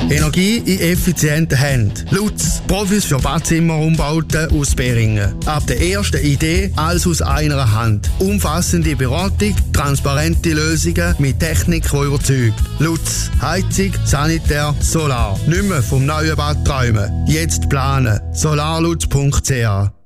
Energie in effizienten Händen. Lutz, Profis für Badzimmerumbauten aus Beringen. Ab der ersten Idee, alles aus einer Hand. Umfassende Beratung, transparente Lösungen mit Technik, die überzeugt. Lutz, Heizung, Sanitär, Solar. Nicht mehr vom neuen Bad träumen. Jetzt planen. solarlutz.ch